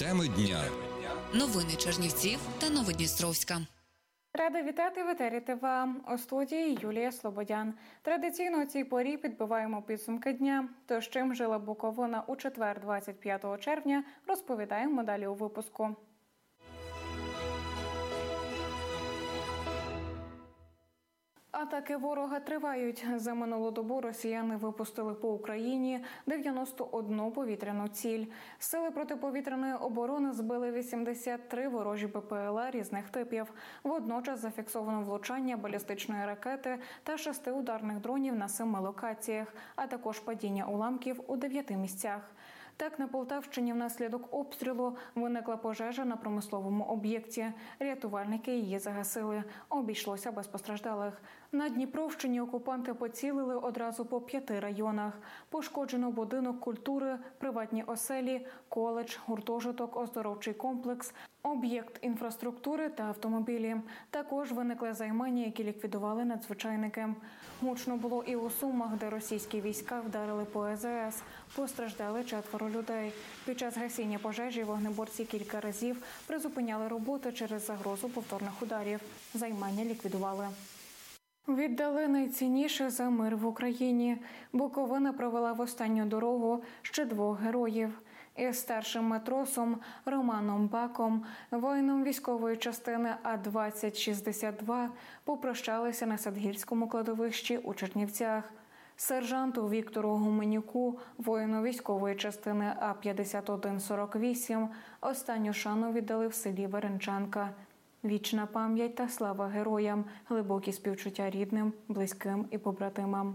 Теми дня. Новини Чернівців та Новодністровська. Рада вітати в етері ТВА. У студії Юлія Слободян. Традиційно у цій порі підбиваємо підсумки дня. Тож чим жила Буковина у четвер, 25 червня, розповідаємо далі у випуску. Атаки ворога тривають. За минулу добу росіяни випустили по Україні 91 повітряну ціль. Сили протиповітряної оборони збили 83 ворожі БПЛА різних типів. Водночас зафіксовано влучання балістичної ракети та 6 ударних дронів на 7 локаціях, а також падіння уламків у 9 місцях. Так, на Полтавщині внаслідок обстрілу виникла пожежа на промисловому об'єкті. Рятувальники її загасили. Обійшлося без постраждалих. На Дніпровщині окупанти поцілили одразу по 5 районах. Пошкоджено будинок культури, приватні оселі, коледж, гуртожиток, оздоровчий комплекс, об'єкт інфраструктури та автомобілі. Також виникли займання, які ліквідували надзвичайники. Гучно було і у Сумах, де російські війська вдарили по АЗС. Постраждали 4 людей. Під час гасіння пожежі вогнеборці кілька разів призупиняли роботи через загрозу повторних ударів. Займання ліквідували. Віддали найцінніше за мир в Україні. Буковина провела в останню дорогу ще 2 героїв. Із старшим матросом Романом Баком, воїном військової частини А-2062, попрощалися на Садгірському кладовищі у Чернівцях. Сержанту Віктору Гуменюку, воїну військової частини А-5148, останню шану віддали в селі Веренчанка. Вічна пам'ять та слава героям, глибокі співчуття рідним, близьким і побратимам.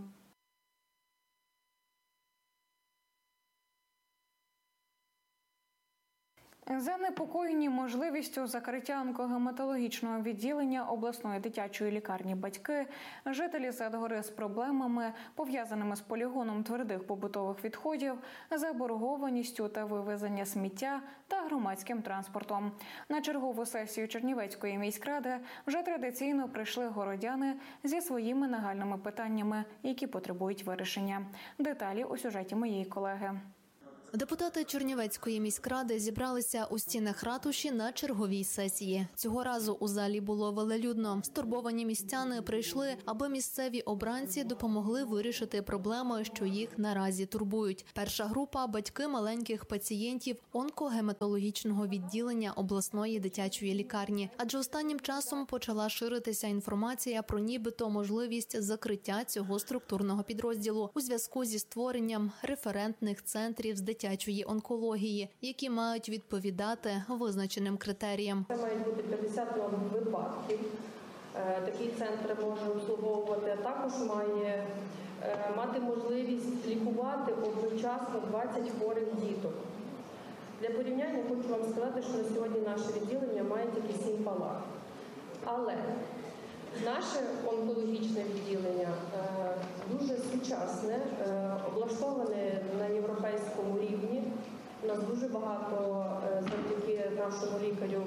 Занепокоєні можливістю закриття онкогематологічного відділення обласної дитячої лікарні батьки, жителі Задгори з проблемами, пов'язаними з полігоном твердих побутових відходів, заборгованістю та вивезення сміття та громадським транспортом. На чергову сесію Чернівецької міськради вже традиційно прийшли городяни зі своїми нагальними питаннями, які потребують вирішення. Деталі у сюжеті моєї колеги. Депутати Чернівецької міськради зібралися у стінах ратуші на черговій сесії. Цього разу у залі було велелюдно. Стурбовані містяни прийшли, аби місцеві обранці допомогли вирішити проблеми, що їх наразі турбують. Перша група – батьки маленьких пацієнтів онкогематологічного відділення обласної дитячої лікарні. Адже останнім часом почала ширитися інформація про нібито можливість закриття цього структурного підрозділу у зв'язку зі створенням референтних центрів з дитячої онкології, які мають відповідати визначеним критеріям. Це мають бути 50 нових випадків. Такий центр може обслуговувати, а також має мати можливість лікувати одночасно 20 хворих діток. Для порівняння хочу вам сказати, що на сьогодні наше відділення має тільки 7 палат. Але наше онкологічне відділення дуже сучасне, облаштоване на європейському рівні. У нас дуже багато, завдяки нашому лікарю,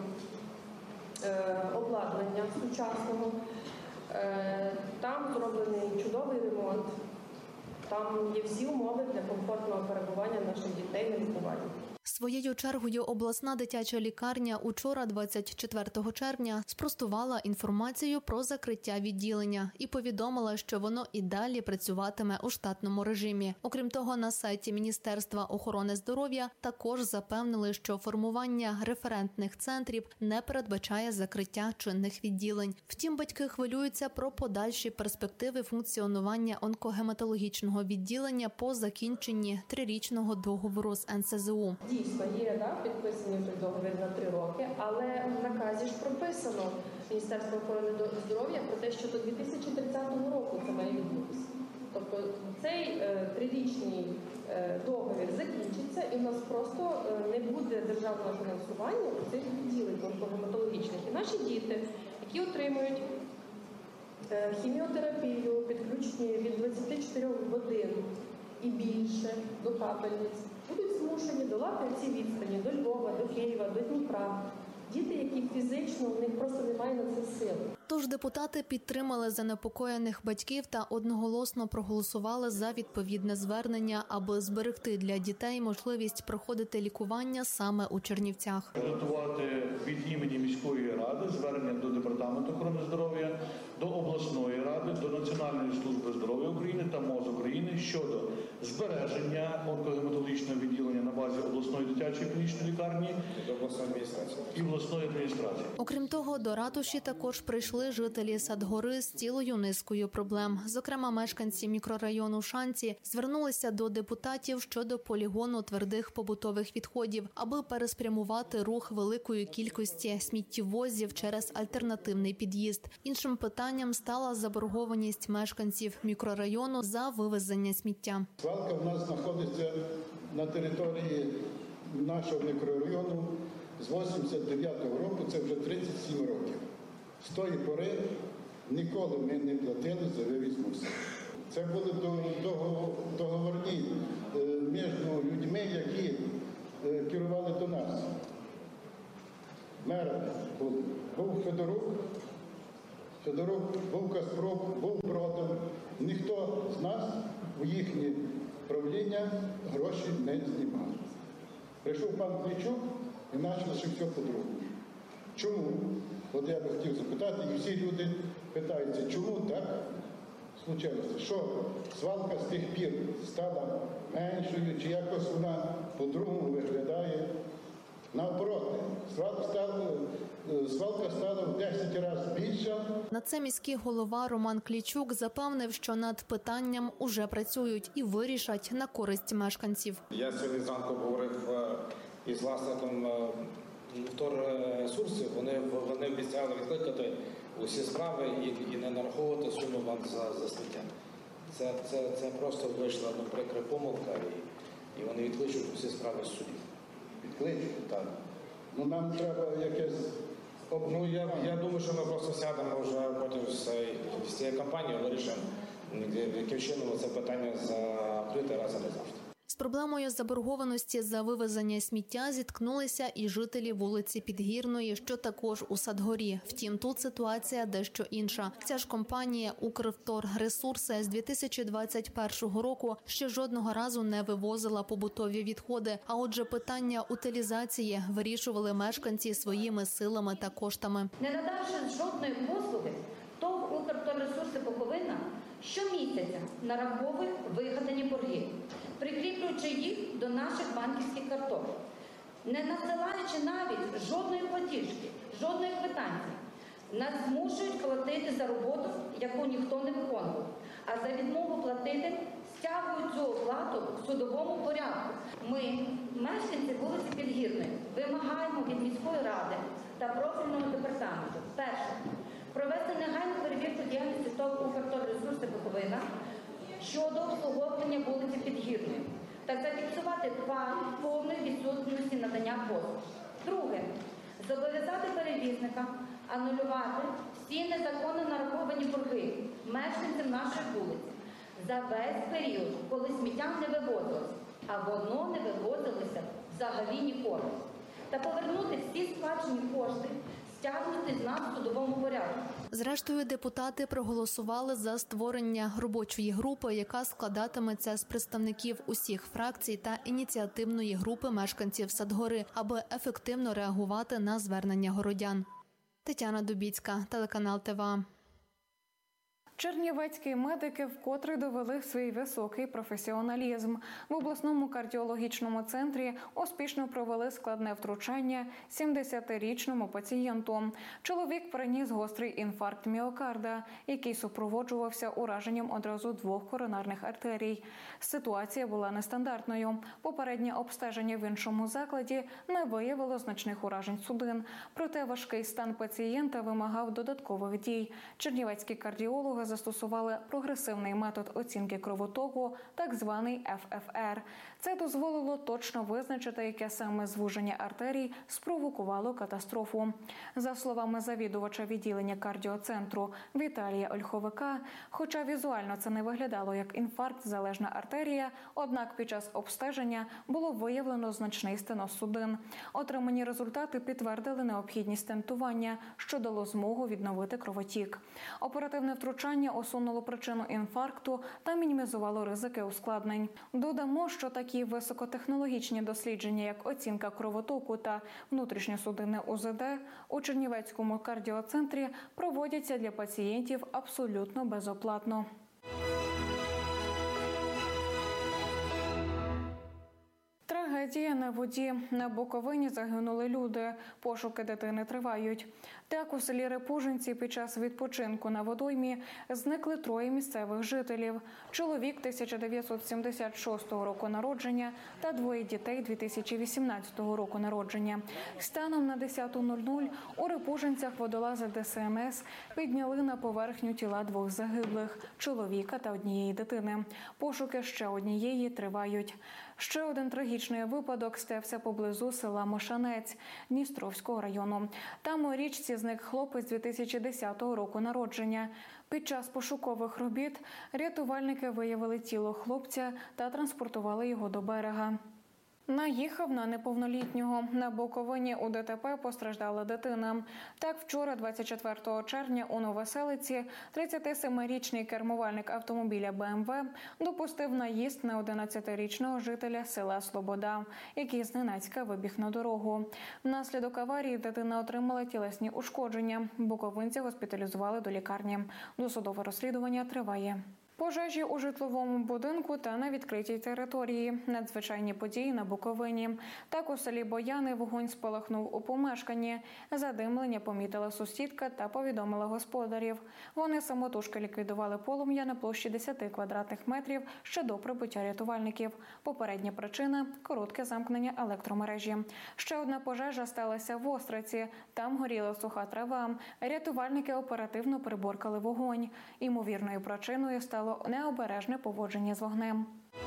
обладнання сучасного. Там зроблений чудовий ремонт. Там є всі умови для комфортного перебування наших дітей на лікуванні. Своєю чергою обласна дитяча лікарня учора, 24 червня, спростувала інформацію про закриття відділення і повідомила, що воно і далі працюватиме у штатному режимі. Окрім того, на сайті Міністерства охорони здоров'я також запевнили, що формування референтних центрів не передбачає закриття чинних відділень. Втім, батьки хвилюються про подальші перспективи функціонування онкогематологічного відділення по закінченні 3-річного договору з НСЗУ. Дійсно, є підписаний той договір на 3 роки, але в наказі ж прописано Міністерство охорони здоров'я про те, що до 2030 року це має відбутися. Тобто цей 3-річний договір закінчиться і в нас просто не буде державного фінансування у цих відділень онкогематологічних. І наші діти, які отримують хіміотерапію, підключені від 24 годин і більше до капельниць, будуть змушені долати ці відстані до Львова, до Києва, до Дніпра, Діти, які фізично, у них просто немає на це сили. Тож депутати підтримали занепокоєних батьків та одноголосно проголосували за відповідне звернення, аби зберегти для дітей можливість проходити лікування саме у Чернівцях. Готувати від імені міської ради звернення до Департаменту охорони здоров'я, до обласної ради, до Національної служби здоров'я України та МОЗ України щодо збереження онкогематологічного відділення на базі обласної дитячої клінічної лікарні і обласної адміністрації. Окрім того, до ратуші також прийшли жителі Садгори з цілою низкою проблем. Зокрема, мешканці мікрорайону Шанці звернулися до депутатів щодо полігону твердих побутових відходів, аби переспрямувати рух великої кількості сміттєвозів через альтернативний під'їзд. Іншим питанням стала заборгованість мешканців мікрорайону за вивезення сміття. Свалка в нас знаходиться на території нашого мікрорайону з 89-го року, це вже 37 років. З тої пори ніколи ми не платили за вивіз мусора. Це були договорні між людьми, які керували до нас. Мер був Федорук, був Каспрук, був Бродом. Ніхто з нас у їхнє правління гроші не знімав. Прийшов пан Клічук і почав все по-другому. Чому? От я би хотів запитати, і всі люди питаються, чому так случилося? Що свалка з тих пір стала меншою, чи якось вона по-другому виглядає? Навпроти, свалка стала в 10 разів більша. На це міський голова Роман Клічук запевнив, що над питанням уже працюють і вирішать на користь мешканців. Я сьогодні зранку говорив із власником вторресурсів. Вони обіцяли відкликати усі справи і не нараховувати суму вам за сміття. Це просто вийшла прикра помилка, і вони відкличуть усі справи з судів. Відкличуть? Так. Ну нам треба якесь... Я думаю, що ми просто сядемо вже потім з цією компанією, вирішимо, яким чином це питання закрити раз і назавжди. З проблемою заборгованості за вивезення сміття зіткнулися і жителі вулиці Підгірної, що також у Садгорі. Втім, тут ситуація дещо інша. Ця ж компанія «Укрвторресурси» з 2021 року ще жодного разу не вивозила побутові відходи. А отже, питання утилізації вирішували мешканці своїми силами та коштами. Не надавши жодної послуги, ТОВ «Укрвторресурси» Буковина щомісяця нараховує вигадані борги, прикріплюючи їх до наших банківських карток, не надсилаючи навіть жодної платіжки, жодної квитанції. Нас змушують платити за роботу, яку ніхто не виконував, а за відмову платити стягують цю оплату в судовому порядку. Ми, мешканці вулиці Підгірної, вимагаємо від міської ради та профільного департаменту. Перше. Провести негайну перевірку діяльності ТОВ «Укрвторресурси» Буковина щодо обслуговування вулиці Підгірної та зафіксувати факт повної відсутності надання послуг. Друге. Зобов'язати перевізника анулювати всі незаконно нараховані борги мешканцям нашої вулиці за весь період, коли сміття не вивозилось, а воно не вивозилося взагалі ніколи. Та повернути всі сплачені кошти, стягнути з нас в судовому порядку. Зрештою, депутати проголосували за створення робочої групи, яка складатиметься з представників усіх фракцій та ініціативної групи мешканців Садгори, аби ефективно реагувати на звернення городян. Тетяна Дубіцька, телеканал ТВА. Чернівецькі медики вкотре довели свій високий професіоналізм. В обласному кардіологічному центрі успішно провели складне втручання 70-річному пацієнту. Чоловік переніс гострий інфаркт міокарда, який супроводжувався ураженням одразу 2 коронарних артерій. Ситуація була нестандартною. Попереднє обстеження в іншому закладі не виявило значних уражень судин. Проте важкий стан пацієнта вимагав додаткових дій. Чернівецькі кардіологи застосували прогресивний метод оцінки кровотоку, так званий ФФР. Це дозволило точно визначити, яке саме звуження артерій спровокувало катастрофу. За словами завідувача відділення кардіоцентру Віталія Ольховика, хоча візуально це не виглядало як інфаркт-залежна артерія, однак під час обстеження було виявлено значний стеноз судин. Отримані результати підтвердили необхідність стентування, що дало змогу відновити кровотік. Оперативне втручання усунуло причину інфаркту та мінімізувало ризики ускладнень. Додамо, що такі високотехнологічні дослідження, як оцінка кровотоку та внутрішньосудинне УЗД, у Чернівецькому кардіоцентрі проводяться для пацієнтів абсолютно безоплатно. Трагедія на воді. На Буковині загинули люди. Пошуки дитини тривають. Так, у селі Репужинці під час відпочинку на водоймі зникли 3 місцевих жителів. Чоловік 1976 року народження та 2 дітей 2018 року народження. Станом на 10:00 у Репужинцях водолази ДСНС підняли на поверхню тіла 2 загиблих – чоловіка та 1 дитини. Пошуки ще 1 тривають. Ще один трагічний випадок стався поблизу села Мошанець Дністровського району. Там у річці зник хлопець 2010 року народження. Під час пошукових робіт рятувальники виявили тіло хлопця та транспортували його до берега. Наїхав на неповнолітнього. На Буковині у ДТП постраждала дитина. Так, вчора, 24 червня, у Новоселиці 37-річний кермувальник автомобіля БМВ допустив наїзд на 11-річного жителя села Слобода, який зненацька вибіг на дорогу. Внаслідок аварії дитина отримала тілесні ушкодження. Буковинця госпіталізували до лікарні. Досудове розслідування триває. Пожежі у житловому будинку та на відкритій території. Надзвичайні події на Буковині. Так, у селі Бояни вогонь спалахнув у помешканні. Задимлення помітила сусідка та повідомила господарів. Вони самотужки ліквідували полум'я на площі 10 квадратних метрів ще до прибуття рятувальників. Попередня причина – коротке замкнення електромережі. Ще одна пожежа сталася в Остриці. Там горіла суха трава. Рятувальники оперативно приборкали вогонь. Імовірною причиною стало необережне поводження з вогнем.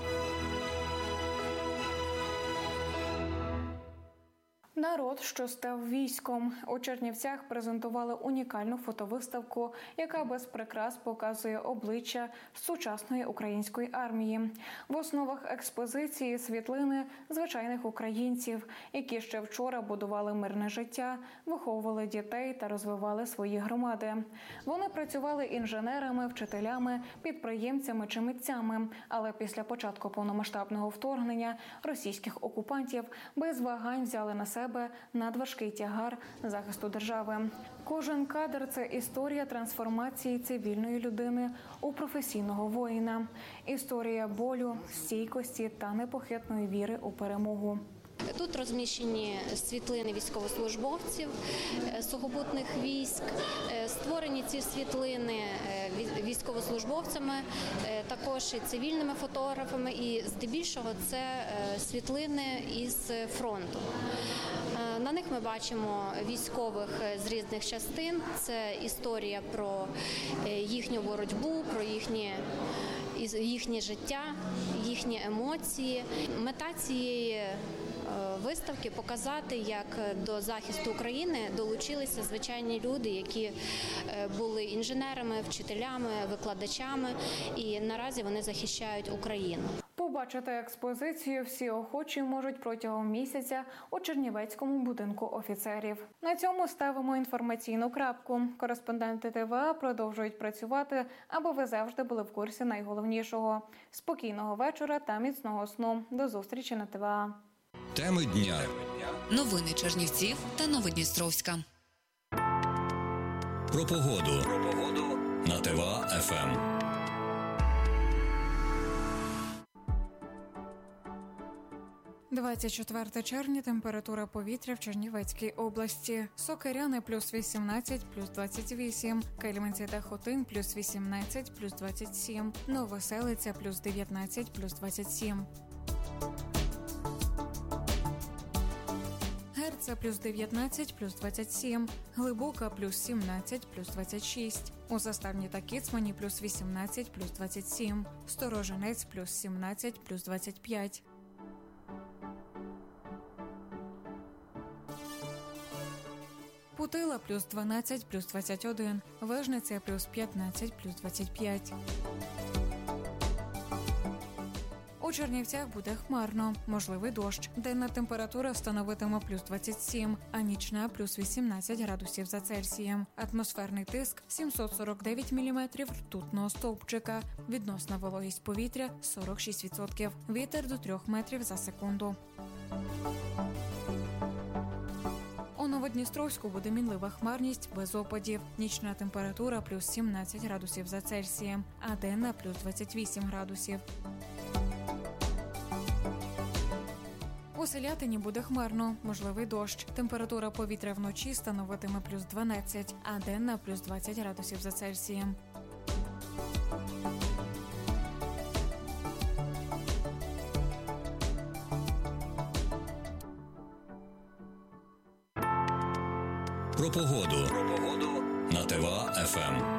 Народ, що став військом. У Чернівцях презентували унікальну фотовиставку, яка без прикрас показує обличчя сучасної української армії. В основах експозиції світлини звичайних українців, які ще вчора будували мирне життя, виховували дітей та розвивали свої громади. Вони працювали інженерами, вчителями, підприємцями чи митцями, але після початку повномасштабного вторгнення російських окупантів без вагань взяли на себе надважкий тягар захисту держави. Кожен кадр – це історія трансформації цивільної людини у професійного воїна. Історія болю, стійкості та непохитної віри у перемогу. Тут розміщені світлини військовослужбовців сухопутних військ. Створені ці світлини військовослужбовцями, також і цивільними фотографами, і здебільшого це світлини із фронту. На них ми бачимо військових з різних частин. Це історія про їхню боротьбу, про їхнє життя, їхні емоції. Мета цієї виставки – показати, як до захисту України долучилися звичайні люди, які були інженерами, вчителями, викладачами, і наразі вони захищають Україну. Побачити експозицію всі охочі можуть протягом місяця у Чернівецькому будинку офіцерів. На цьому ставимо інформаційну крапку. Кореспонденти ТВА продовжують працювати, аби ви завжди були в курсі найголовнішого. Спокійного вечора та міцного сну. До зустрічі на ТВА. Теми дня. Новини Чернівців та Новодністровська. Про погоду. На ТВА-ФМ. 24 червня. Температура повітря в Чернівецькій області. Сокиряни – плюс 18, плюс 28. Кельменці та Хотин – плюс 18, плюс 27. Новоселиця – плюс 19, плюс 27. Герце плюс 19, плюс 27, Глибока плюс 17, плюс 26, у Заставні та Кіцмані плюс 18, плюс 27, Сторожинець плюс 17, плюс 25. Путила плюс 12, плюс 21, Вижниця плюс 15, плюс 25. У Чернівцях буде хмарно, можливий дощ. Денна температура становитиме плюс 27, а нічна плюс 18 градусів за Цельсієм. Атмосферний тиск 749 міліметрів ртутного стовпчика. Відносна вологість повітря 46%. Вітер до 3 метрів за секунду. У Новодністровську буде мінлива хмарність без опадів. Нічна температура плюс 17 градусів за Цельсієм, а денна плюс 28 градусів. У Селятині буде хмарно, можливий дощ. Температура повітря вночі становитиме плюс 12, а денна плюс 20 градусів за Цельсієм. Про погоду на ТВА-ФМ.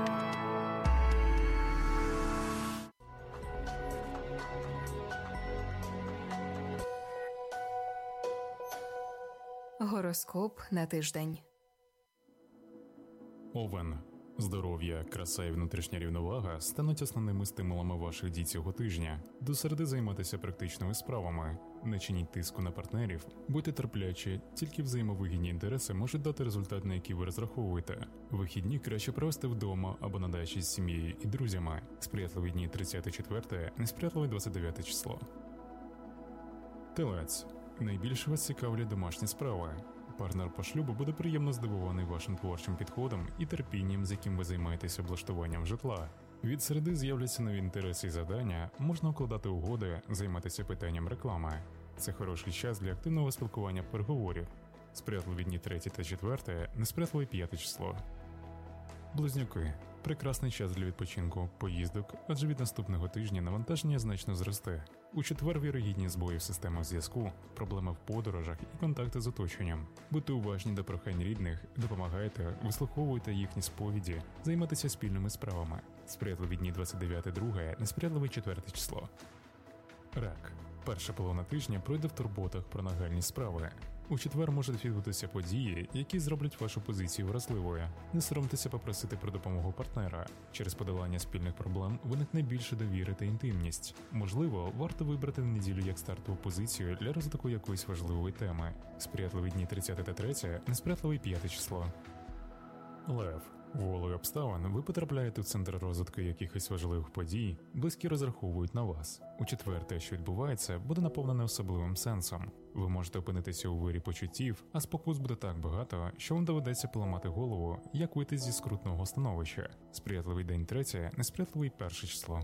Гороскоп на тиждень. Овен. Здоров'я, краса і внутрішня рівновага стануть основними стимулами ваших дій цього тижня. До середи займатися практичними справами. Не чиніть тиску на партнерів, будьте терплячі, тільки взаємовигідні інтереси можуть дати результат, на який ви розраховуєте. Вихідні краще провести вдома або на дачі з сім'єю і друзями. Сприятливі дні 34, несприятливе 29 число. Телець. Найбільше вас цікавлять домашні справи. Партнер по шлюбу буде приємно здивований вашим творчим підходом і терпінням, з яким ви займаєтесь облаштуванням житла. Від середи з'являться нові інтереси і завдання, можна укладати угоди, займатися питанням реклами. Це хороший час для активного спілкування переговорів. Сприятливі дні 3 та 4, несприятливе 5 число. Близнюки. Прекрасний час для відпочинку, поїздок, адже від наступного тижня навантаження значно зросте. У четвер вірогідність збоїв в системах зв'язку, проблеми в подорожах і контакти з оточенням. Будьте уважні до прохань рідних, допомагайте, вислуховуйте їхні сповіді, займайтеся спільними справами. Сприятливі дні 29-2, несприятливе 4 число. Рак. Перша половина тижня пройде в турботах про нагальні справи. У четвер можуть відбутися події, які зроблять вашу позицію вразливою. Не соромтеся попросити про допомогу партнера. Через подолання спільних проблем виникне більше довіри та інтимність. Можливо, варто вибрати неділю як стартову позицію для розвитку якоїсь важливої теми. Сприятливі дні 30 та 3, несприятливе 5 число. Лев. Волею обставин ви потрапляєте в центр розвитку якихось важливих подій, близькі розраховують на вас. У четвер те, що відбувається, буде наповнене особливим сенсом. Ви можете опинитися у вирі почуттів, а спокус буде так багато, що вам доведеться поламати голову, як вийти зі скрутного становища. Сприятливий день 3, несприятливий 1 число.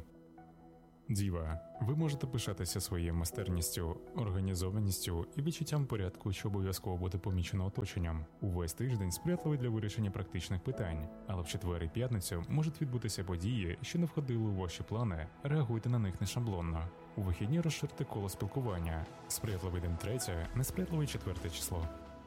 Діва. Ви можете пишатися своєю майстерністю, організованістю і відчуттям порядку, що обов'язково буде помічено оточенням. Увесь тиждень сприятливий для вирішення практичних питань, але в четвер і п'ятницю можуть відбутися події, що не входили у ваші плани, реагуйте на них не шаблонно. У вихідні розширте коло спілкування. Сприятливий день 3, несприятливий 4 число.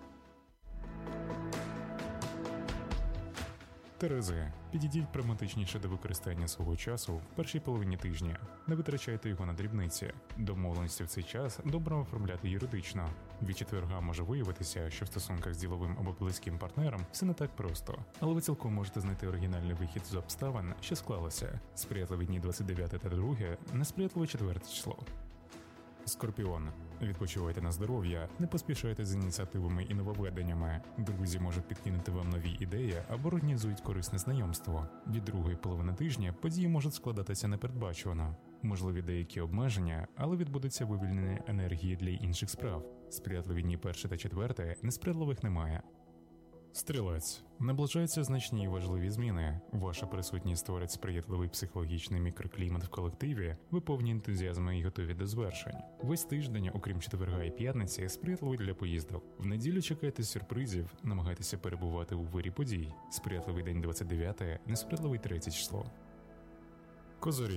Терези. Підійдіть прагматичніше до використання свого часу в першій половині тижня. Не витрачайте його на дрібниці. Домовленості в цей час добре оформляти юридично. Від четверга може виявитися, що в стосунках з діловим або близьким партнером все не так просто. Але ви цілком можете знайти оригінальний вихід з обставин, що склалося. Сприятливі дні 29 та 2, несприятливе 4 число. Скорпіон. Відпочивайте на здоров'я, не поспішайте з ініціативами і нововведеннями. Друзі можуть підкинути вам нові ідеї або організують корисне знайомство. Від другої половини тижня події можуть складатися непередбачувано. Можливі деякі обмеження, але відбудеться вивільнення енергії для інших справ. Сприятливі дні 1 та 4, несприятливих немає. Стрілець. Наближаються значні і важливі зміни. Ваша присутність створить сприятливий психологічний мікроклімат в колективі, ви повні ентузіазму і готові до звершень. Весь тиждень, окрім четверга і п'ятниці, сприятливий для поїздок. В неділю чекайте сюрпризів, намагайтеся перебувати у вирі подій. Сприятливий день 29, несприятливий 3 число. Козоріг.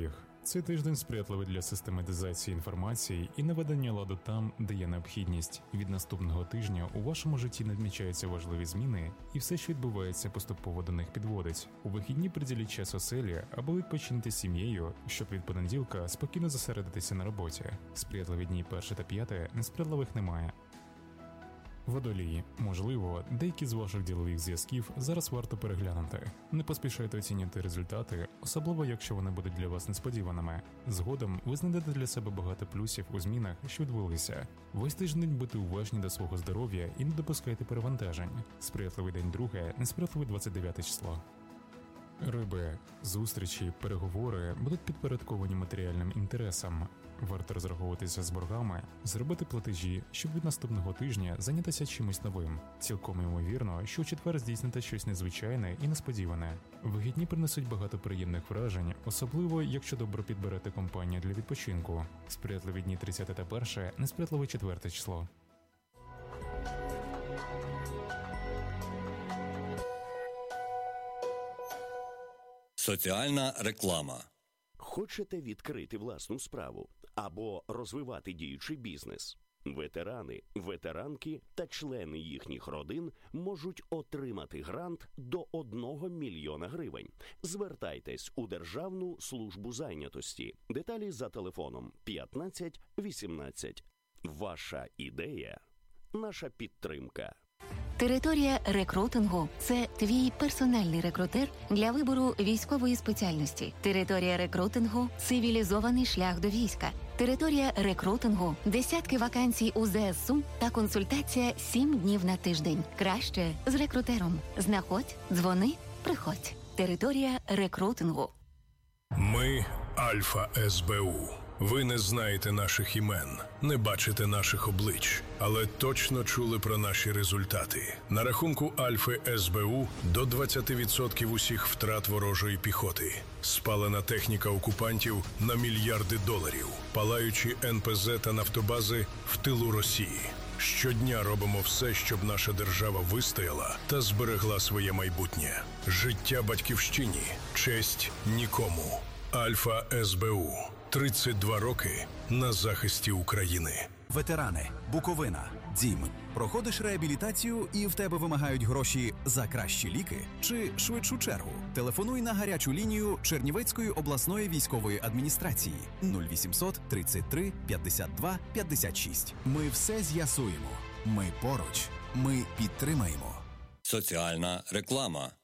Цей тиждень сприятливий для систематизації інформації і наведення ладу там, де є необхідність. Від наступного тижня у вашому житті надмічаються важливі зміни, і все, що відбувається, поступово до них підводить. У вихідні приділіть час оселі або відпочиньте з сім'єю, щоб від понеділка спокійно зосередитися на роботі. Сприятливі дні 1 та 5 несприятливих немає. Водолії. Можливо, деякі з ваших ділових зв'язків зараз варто переглянути. Не поспішайте оцінювати результати, особливо якщо вони будуть для вас несподіваними. Згодом ви знайдете для себе багато плюсів у змінах, що відбулися. Весь тиждень будьте уважні до свого здоров'я і не допускайте перевантажень. Сприятливий день 2, несприятливий 29 число. Риби. Зустрічі, переговори будуть підпорядковані матеріальним інтересам. Варто розраховуватися з боргами, зробити платежі, щоб від наступного тижня зайнятися чимось новим. Цілком ймовірно, що у четвер здійсните щось незвичайне і несподіване. Вихідні принесуть багато приємних вражень, особливо, якщо добре підберете компанію для відпочинку. Сприятливі дні 30 та 1, несприятливе 4 число. Соціальна реклама. Хочете відкрити власну справу або розвивати діючий бізнес? Ветерани, ветеранки та члени їхніх родин можуть отримати грант до 1 мільйона гривень. Звертайтесь у Державну службу зайнятості. Деталі за телефоном 15 18. Ваша ідея – наша підтримка. Територія рекрутингу – це твій персональний рекрутер для вибору військової спеціальності. Територія рекрутингу – цивілізований шлях до війська. Територія рекрутингу – десятки вакансій у ЗСУ та консультація 7 днів на тиждень. Краще з рекрутером. Знаходь, дзвони, приходь. Територія рекрутингу. Ми – Альфа СБУ. Ви не знаєте наших імен, не бачите наших облич, але точно чули про наші результати. На рахунку Альфи СБУ до 20% усіх втрат ворожої піхоти. Спалена техніка окупантів на мільярди доларів. Палаючі НПЗ та нафтобази в тилу Росії. Щодня робимо все, щоб наша держава вистояла та зберегла своє майбутнє. Життя батьківщині, честь нікому. Альфа СБУ. 32 роки на захисті України. Ветерани, Буковина, Дім. Проходиш реабілітацію і в тебе вимагають гроші за кращі ліки чи швидшу чергу? Телефонуй на гарячу лінію Чернівецької обласної військової адміністрації 0800 33 52 56. Ми все з'ясуємо. Ми поруч. Ми підтримаємо. Соціальна реклама.